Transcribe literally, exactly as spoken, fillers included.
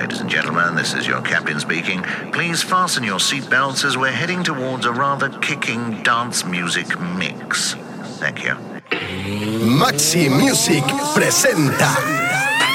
Ladies and gentlemen, this is your captain speaking. Please fasten your seatbelts as we're heading towards a rather kicking dance music mix. Thank you. Maxi Music presenta